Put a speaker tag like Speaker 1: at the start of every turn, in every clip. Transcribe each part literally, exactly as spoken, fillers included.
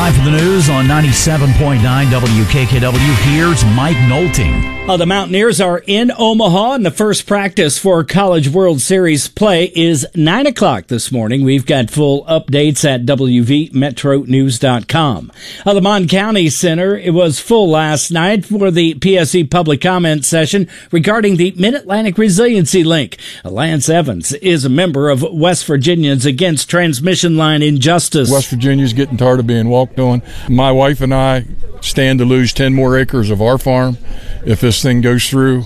Speaker 1: Time for the news on ninety-seven point nine W K K W. Here's Mike Nolting.
Speaker 2: Uh, the Mountaineers are in Omaha, and the first practice for College World Series play is nine o'clock this morning. We've got full updates at W V metro news dot com. Uh, the Mon County Center, it was full last night for the P S E public comment session regarding the Mid-Atlantic Resiliency Link. Uh, Lance Evans is a member of West Virginians Against Transmission Line Injustice.
Speaker 3: West Virginia's getting tired of being walked on. My wife and I stand to lose ten more acres of our farm if this thing goes through.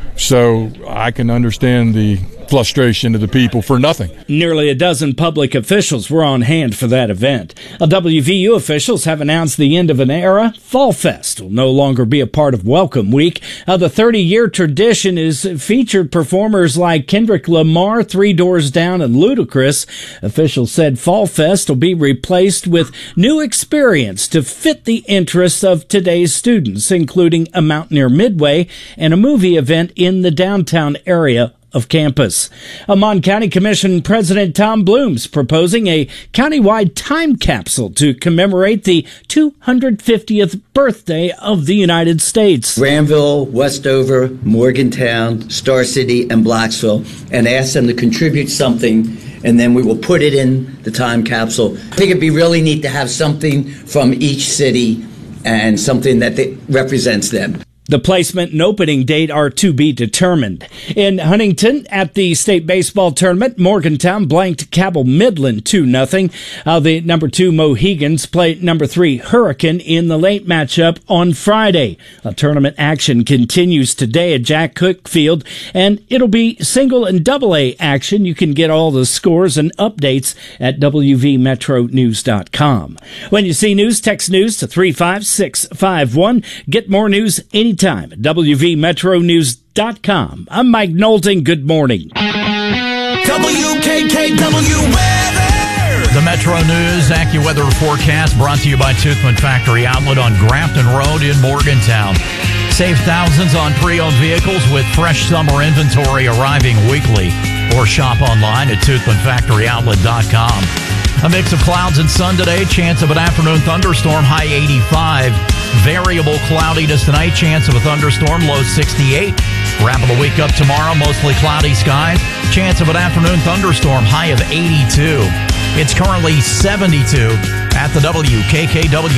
Speaker 3: So I can understand the frustration of the people for nothing.
Speaker 2: Nearly a dozen public officials were on hand for that event. A W V U officials have announced the end of an era. Fall Fest will no longer be a part of Welcome Week. Uh, the thirty-year tradition is featured performers like Kendrick Lamar, Three Doors Down, and Ludacris. Officials said Fall Fest will be replaced with new experience to fit the interests of today's students, including a Mountaineer Midway and a movie event in the downtown area of campus. A Mon County Commission President Tom Bloom's proposing a countywide time capsule to commemorate the two hundred fiftieth birthday of the United States.
Speaker 4: Granville, Westover, Morgantown, Star City, and Blacksville, and ask them to contribute something, and then we will put it in the time capsule. I think it'd be really neat to have something from each city and something that they, represents them.
Speaker 2: The placement and opening date are to be determined. In Huntington, at the state baseball tournament, Morgantown blanked Cabell Midland two nothing. Uh, the number two Mohegans play number three Hurricane in the late matchup on Friday. Uh, tournament action continues today at Jack Cook Field, and it'll be single and double A action. You can get all the scores and updates at W V metro news dot com. When you see news, text news to three five six five one. Get more news anytime. Time at W V metro news dot com. I'm Mike Nolting. Good morning.
Speaker 5: W K K W weather.
Speaker 1: The Metro News AccuWeather forecast brought to you by Toothman Factory Outlet on Grafton Road in Morgantown. Save thousands on pre-owned vehicles with fresh summer inventory arriving weekly. Or shop online at toothman factory outlet dot com. A mix of clouds and sun today. Chance of an afternoon thunderstorm, high eighty-five. Variable cloudiness tonight. Chance of a thunderstorm, low sixty-eight. Wrap of the week up tomorrow. Mostly cloudy skies. Chance of an afternoon thunderstorm, high of eighty-two. It's currently seventy-two at the W K K W